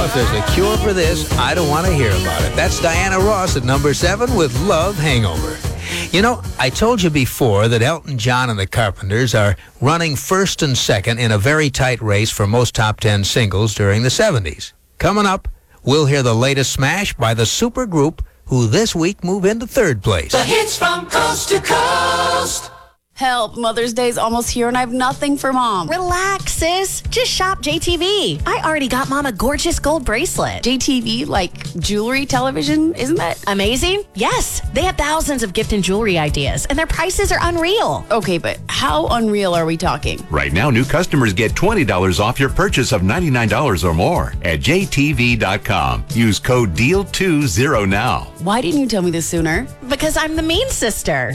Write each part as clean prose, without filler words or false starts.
if there's a cure for this, I don't want to hear about it. That's Diana Ross at number 7 with Love Hangover. You know, I told you before that Elton John and the Carpenters are running first and second in a very tight race for most top 10 singles during the 70s. Coming up, we'll hear the latest smash by the supergroup who this week move into third place. The hits from coast to coast. Help, Mother's Day's almost here and I have nothing for Mom. Relax, sis. Just shop JTV. I already got Mom a gorgeous gold bracelet. JTV, like jewelry, television, isn't that amazing? Yes. They have thousands of gift and jewelry ideas, and their prices are unreal. Okay, but how unreal are we talking? Right now, new customers get $20 off your purchase of $99 or more at JTV.com. Use code DEAL20 now. Why didn't you tell me this sooner? Because I'm the mean sister.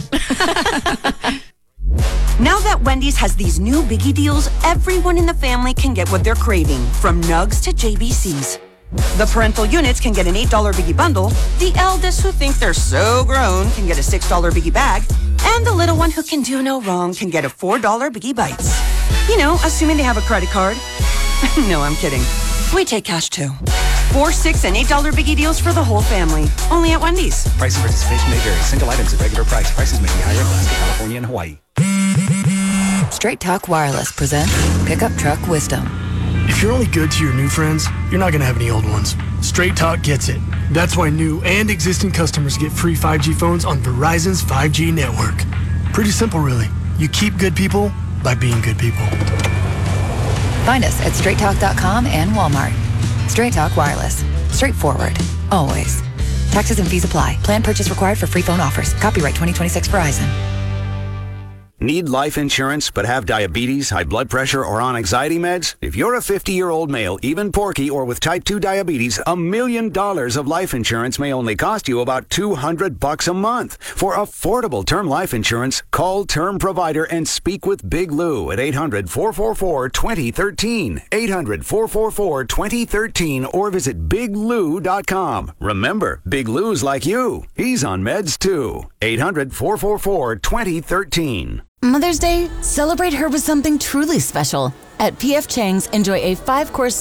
Now that Wendy's has these new biggie deals, everyone in the family can get what they're craving, from nugs to JBCs. The parental units can get an $8 biggie bundle, the eldest who think they're so grown can get a $6 biggie bag, and the little one who can do no wrong can get a $4 biggie bites. You know, assuming they have a credit card. No, I'm kidding. We take cash too. $4, $6, and $8 biggie deals for the whole family. Only at Wendy's. Price and participation may vary. Single items at regular price. Prices may be higher in Alaska, California, and Hawaii. Straight Talk Wireless presents Pickup Truck Wisdom. If you're only good to your new friends, you're not going to have any old ones. Straight Talk gets it. That's why new and existing customers get free 5G phones on Verizon's 5G network. Pretty simple, really. You keep good people by being good people. Find us at straighttalk.com and Walmart. Straight Talk Wireless. Straightforward. Always. Taxes and fees apply. Plan purchase required for free phone offers. Copyright 2026 Verizon. Need life insurance but have diabetes, high blood pressure, or on anxiety meds? If you're a 50-year-old male, even porky, or with type 2 diabetes, $1 million of life insurance may only cost you about $200 a month. For affordable term life insurance, call Term Provider and speak with Big Lou at 800-444-2013, 800-444-2013, or visit biglou.com. Remember, Big Lou's like you. He's on meds too. 800-444-2013. Mother's Day, celebrate her with something truly special. At P.F. Chang's, enjoy a 5-course